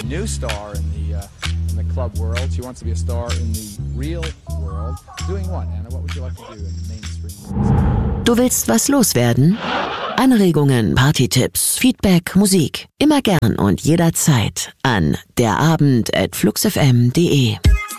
new star in the club world. She wants to be a star in the real world. Doing what, Anna? What would you like to do in mainstream music? Du willst was loswerden? Anregungen, Partytipps, Feedback, Musik. Immer gern und jederzeit an derabend@fluxfm.de.